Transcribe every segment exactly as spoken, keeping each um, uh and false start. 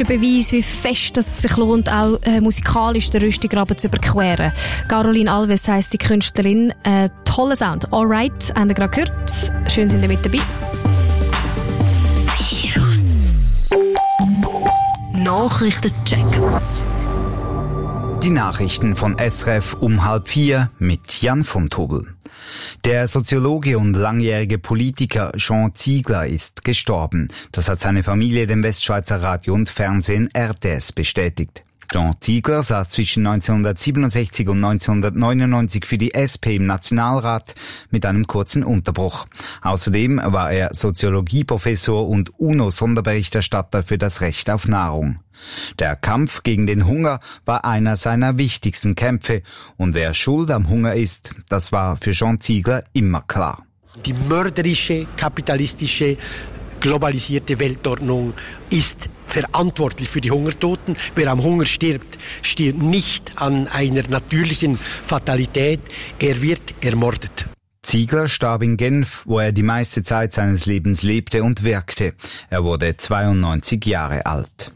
der Beweis, wie fest dass es sich lohnt, auch äh, musikalisch den Rüstigraben zu überqueren. Caroline Alves heisst die Künstlerin. Äh, toller Sound. Alright, haben wir gerade gehört. Schön, sind ihr mit dabei. Virus. Nachrichtencheck. Die Nachrichten von S R F um halb vier mit Jan von Tobel. Der Soziologe und langjährige Politiker Jean Ziegler ist gestorben. Das hat seine Familie dem Westschweizer Radio und Fernsehen R T S bestätigt. Jean Ziegler saß zwischen neunzehnhundertsiebenundsechzig und neunzehnhundertneunundneunzig für die S P im Nationalrat mit einem kurzen Unterbruch. Außerdem war er Soziologieprofessor und UNO-Sonderberichterstatter für das Recht auf Nahrung. Der Kampf gegen den Hunger war einer seiner wichtigsten Kämpfe. Und wer schuld am Hunger ist, das war für Jean Ziegler immer klar. Die mörderische, kapitalistische, globalisierte Weltordnung ist verantwortlich für die Hungertoten. Wer am Hunger stirbt, stirbt nicht an einer natürlichen Fatalität. Er wird ermordet. Ziegler starb in Genf, wo er die meiste Zeit seines Lebens lebte und wirkte. Er wurde zweiundneunzig Jahre alt.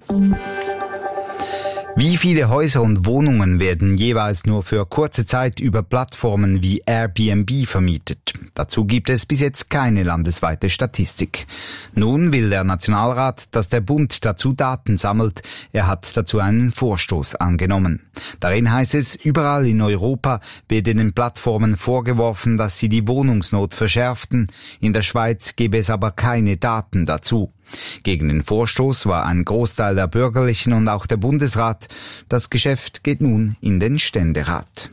Wie viele Häuser und Wohnungen werden jeweils nur für kurze Zeit über Plattformen wie Airbnb vermietet? Dazu gibt es bis jetzt keine landesweite Statistik. Nun will der Nationalrat, dass der Bund dazu Daten sammelt. Er hat dazu einen Vorstoß angenommen. Darin heißt es, überall in Europa wird den Plattformen vorgeworfen, dass sie die Wohnungsnot verschärften. In der Schweiz gebe es aber keine Daten dazu. Gegen den Vorstoß war ein Großteil der Bürgerlichen und auch der Bundesrat. Das Geschäft geht nun in den Ständerat.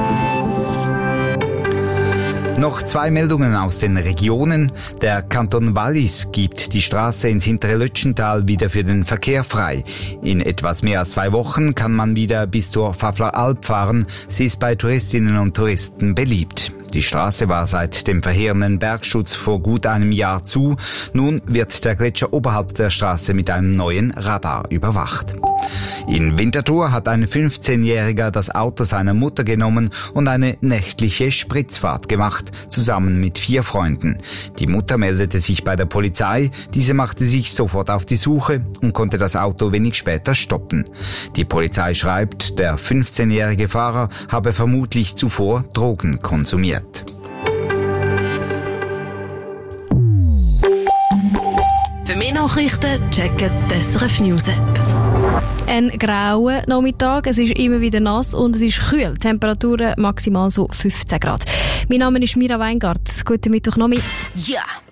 Noch zwei Meldungen aus den Regionen. Der Kanton Wallis gibt die Straße ins hintere Lötschental wieder für den Verkehr frei. In etwas mehr als zwei Wochen kann man wieder bis zur Pfaffler Alp fahren. Sie ist bei Touristinnen und Touristen beliebt. Die Straße war seit dem verheerenden Bergsturz vor gut einem Jahr zu. Nun wird der Gletscher oberhalb der Straße mit einem neuen Radar überwacht. In Winterthur hat ein fünfzehnjähriger das Auto seiner Mutter genommen und eine nächtliche Spritzfahrt gemacht, zusammen mit vier Freunden. Die Mutter meldete sich bei der Polizei, diese machte sich sofort auf die Suche und konnte das Auto wenig später stoppen. Die Polizei schreibt, der fünfzehnjährige Fahrer habe vermutlich zuvor Drogen konsumiert. Für mehr Nachrichten checken die S R F News App. Ein grauer Nachmittag, es ist immer wieder nass und es ist kühl. Temperaturen maximal so fünfzehn Grad. Mein Name ist Mira Weingart. Guten Mittwoch, Nomi. Ja.